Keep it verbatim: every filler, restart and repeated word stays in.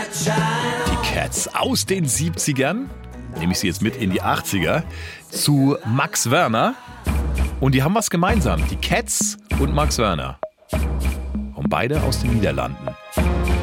Die Cats aus den siebzigern, nehme ich sie jetzt mit in die achtziger, zu Max Werner. Und die haben was gemeinsam, die Cats und Max Werner. Und beide aus den Niederlanden.